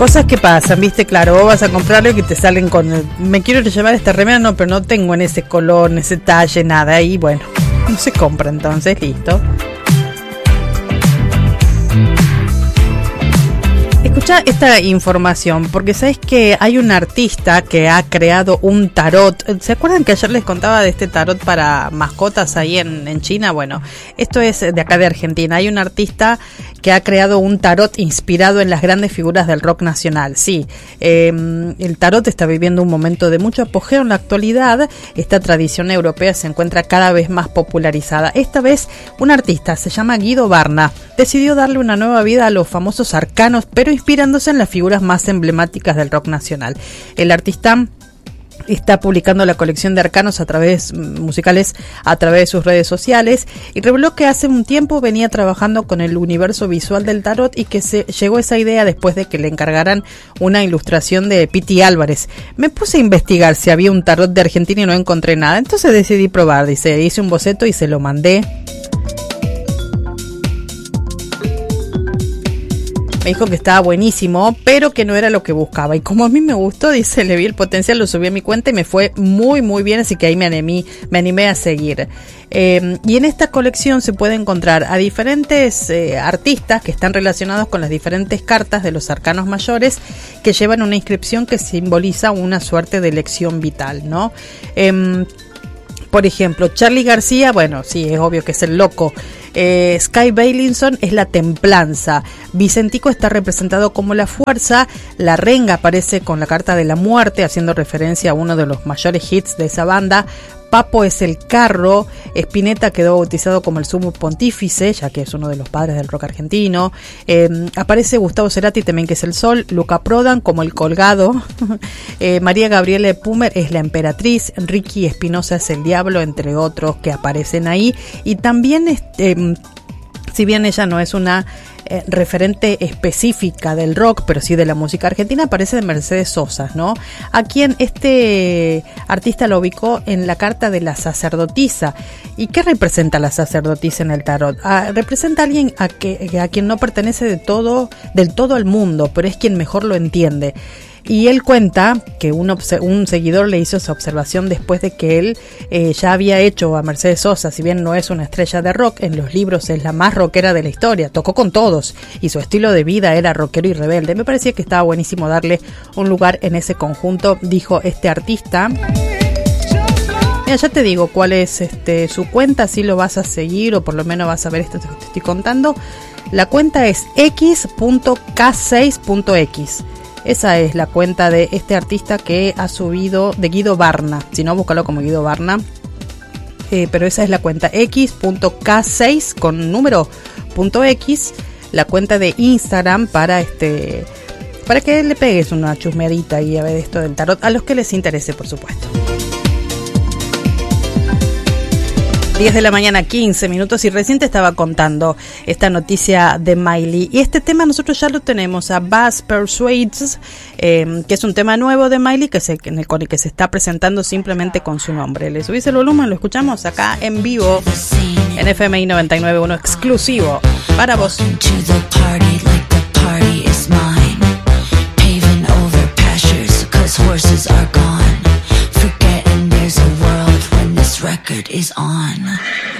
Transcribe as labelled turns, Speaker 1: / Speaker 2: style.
Speaker 1: Cosas que pasan, viste, claro, vos vas a comprarlo y que te salen con me quiero llevar esta remera, no, pero no tengo en ese color, en ese talle, nada, y bueno, no se compra entonces, listo. Escucha esta información, porque sabes que hay un artista que ha creado un tarot. ¿Se acuerdan que ayer les contaba de este tarot para mascotas ahí en China? Bueno, esto es de acá de Argentina. Hay un artista que ha creado un tarot inspirado en las grandes figuras del rock nacional. Sí, el tarot está viviendo un momento de mucho apogeo en la actualidad. Esta tradición europea se encuentra cada vez más popularizada. Esta vez un artista, se llama Guido Barna, decidió darle una nueva vida a los famosos arcanos, pero inspirándose en las figuras más emblemáticas del rock nacional. El artista está publicando la colección de arcanos musicales a través de sus redes sociales y reveló que hace un tiempo venía trabajando con el universo visual del tarot y que llegó esa idea después de que le encargaran una ilustración de Piti Álvarez. Me puse a investigar si había un tarot de Argentina y no encontré nada, entonces decidí probar, dice, hice un boceto y se lo mandé. Me dijo que estaba buenísimo, pero que no era lo que buscaba. Y como a mí me gustó, dice, le vi el potencial, lo subí a mi cuenta y me fue muy, muy bien. Así que ahí me animé a seguir. Y en esta colección se puede encontrar a diferentes artistas que están relacionados con las diferentes cartas de los arcanos mayores que llevan una inscripción que simboliza una suerte de elección vital, ¿no? Por ejemplo, Charly García, bueno, sí, es obvio que es el loco. Sky Bailinson es la templanza. Vicentico está representado como la fuerza. La Renga aparece con la carta de la muerte, haciendo referencia a uno de los mayores hits de esa banda. Papo es el carro. Spinetta quedó bautizado como el sumo pontífice, ya que es uno de los padres del rock argentino. Aparece Gustavo Cerati también, que es el sol. Luca Prodan como el colgado. María Gabriela Pumer es la emperatriz. Ricky Espinosa es el diablo, entre otros que aparecen ahí. Y también, si bien ella no es una referente específica del rock, pero sí de la música argentina, aparece de Mercedes Sosa, ¿no? A quien este artista lo ubicó en la carta de la sacerdotisa. ¿Y qué representa la sacerdotisa en el tarot? Representa a alguien a quien no pertenece del todo al mundo, pero es quien mejor lo entiende. Y él cuenta que un seguidor le hizo esa observación después de que él ya había hecho a Mercedes Sosa, si bien no es una estrella de rock, en los libros es la más rockera de la historia, tocó con todos y su estilo de vida era rockero y rebelde. Me parecía que estaba buenísimo darle un lugar en ese conjunto, dijo este artista. Mira, ya te digo cuál es su cuenta, si lo vas a seguir o por lo menos vas a ver esto que te estoy contando. La cuenta es x.k6.x. Esa es la cuenta de este artista que ha subido, de Guido Barna. Si no, búscalo como Guido Barna. Pero esa es la cuenta x.k6 con número .x, la cuenta de Instagram para que le pegues una chusmeadita y a ver esto del tarot, a los que les interese, por supuesto. 10 de la mañana, 15 minutos, y recién te estaba contando esta noticia de Miley. Y este tema nosotros ya lo tenemos, a Buzz Persuades, que es un tema nuevo de Miley con el que se está presentando simplemente con su nombre. Le subís el volumen, lo escuchamos acá en vivo en FMI 99.1, exclusivo para vos.
Speaker 2: Record is on.